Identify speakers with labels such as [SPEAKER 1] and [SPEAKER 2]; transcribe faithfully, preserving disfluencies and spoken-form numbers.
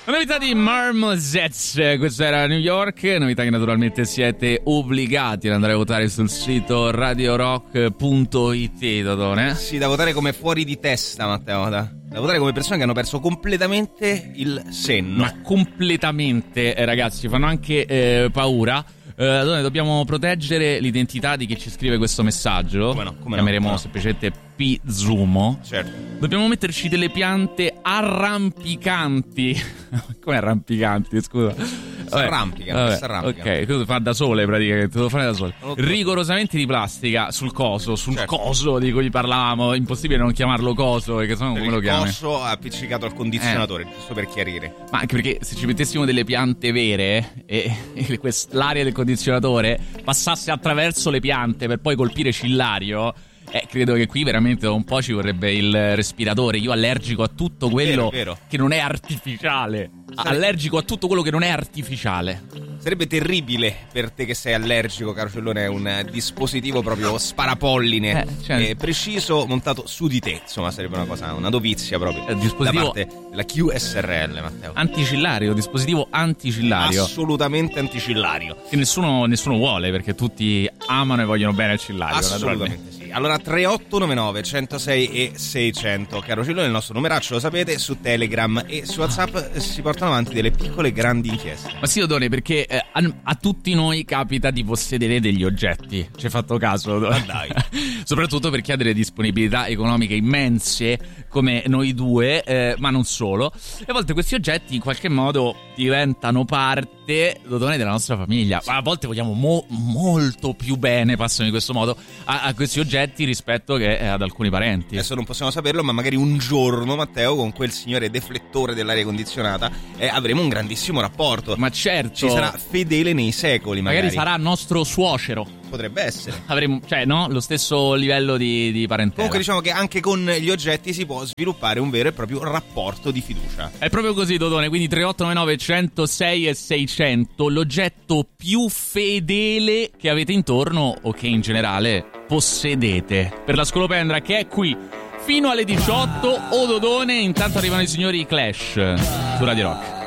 [SPEAKER 1] Novità di Marmozets, questa era New York, novità che naturalmente siete obbligati ad andare a votare sul sito radio rock punto it, Dodone.
[SPEAKER 2] Sì, da votare come fuori di testa, Matteo, da, da votare come persone che hanno perso completamente il senno.
[SPEAKER 1] Ma completamente, eh, ragazzi, fanno anche eh, paura. Uh, allora dobbiamo proteggere l'identità di chi ci scrive questo messaggio.
[SPEAKER 2] Come no, come
[SPEAKER 1] Chiameremo
[SPEAKER 2] no, no.
[SPEAKER 1] semplicemente P-Zumo.
[SPEAKER 2] Certo.
[SPEAKER 1] Dobbiamo metterci delle piante arrampicanti. Come arrampicanti, scusa?
[SPEAKER 2] S'arrampicano, s'arrampicano.
[SPEAKER 1] Ok, questo fa da sole praticamente, lo fare da sole.
[SPEAKER 2] Okay.
[SPEAKER 1] Rigorosamente di plastica sul coso, sul
[SPEAKER 2] certo.
[SPEAKER 1] coso di cui parlavamo. Impossibile non chiamarlo coso, perché sennò
[SPEAKER 2] Per
[SPEAKER 1] come lo
[SPEAKER 2] il
[SPEAKER 1] chiami?
[SPEAKER 2] coso appiccicato al condizionatore, eh. giusto per chiarire.
[SPEAKER 1] Ma anche perché se ci mettessimo delle piante vere e, e quest- l'aria del condizionatore passasse attraverso le piante per poi colpire Cillario, eh, credo che qui veramente da un po' ci vorrebbe il respiratore. Io allergico a tutto quello
[SPEAKER 2] vero, vero.
[SPEAKER 1] che non è artificiale.
[SPEAKER 2] Sarebbe...
[SPEAKER 1] Allergico a tutto quello che non è artificiale.
[SPEAKER 2] Sarebbe terribile per te che sei allergico, caro Cellone, un dispositivo proprio sparapolline,
[SPEAKER 1] eh, certo.
[SPEAKER 2] eh, preciso, montato su di te. Insomma, sarebbe una cosa, una dovizia proprio.
[SPEAKER 1] Eh, dispositivo...
[SPEAKER 2] da parte della Q S R L, Matteo.
[SPEAKER 1] Anticillario, dispositivo anticillario.
[SPEAKER 2] Assolutamente anticillario.
[SPEAKER 1] Che nessuno, nessuno vuole, perché tutti amano e vogliono bene il cillario.
[SPEAKER 2] Assolutamente sì. Allora tre otto nove nove uno zero sei e seicento, caro Cellone, il nostro numeraccio, lo sapete, su Telegram e su WhatsApp si portano avanti delle piccole e grandi inchieste.
[SPEAKER 1] Ma sì, Odone, perché eh, a, a tutti noi capita di possedere degli oggetti. Ci hai fatto caso?
[SPEAKER 2] Ma dai.
[SPEAKER 1] Soprattutto per chi ha delle disponibilità economiche immense come noi due, eh, ma non solo. E a volte questi oggetti in qualche modo diventano parte, Dodone, della nostra famiglia. Ma a volte vogliamo mo- molto più bene, passano in questo modo, a, a questi oggetti rispetto che ad alcuni parenti.
[SPEAKER 2] Adesso non possiamo saperlo, ma magari un giorno, Matteo, con quel signore deflettore dell'aria condizionata eh, avremo un grandissimo rapporto.
[SPEAKER 1] Ma certo,
[SPEAKER 2] ci sarà fedele nei secoli, magari,
[SPEAKER 1] magari sarà nostro suocero.
[SPEAKER 2] Potrebbe essere.
[SPEAKER 1] Avremo, cioè, no? Lo stesso livello di, di parentela.
[SPEAKER 2] Comunque diciamo che anche con gli oggetti si può sviluppare un vero e proprio rapporto di fiducia.
[SPEAKER 1] È proprio così, Dodone, quindi tre otto nove nove uno zero sei e seicento, l'oggetto più fedele che avete intorno o che in generale possedete. Per la Scolopendra che è qui fino alle diciotto, o Dodone, intanto arrivano i signori Clash su Radio Rock.